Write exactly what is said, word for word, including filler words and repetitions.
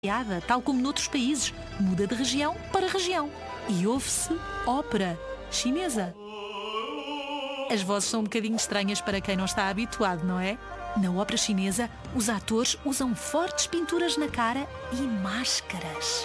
piada, tal como noutros países, muda de região para região. E ouve-se ópera chinesa. As vozes são um bocadinho estranhas para quem não está habituado, não é? Na ópera chinesa, os atores usam fortes pinturas na cara e máscaras.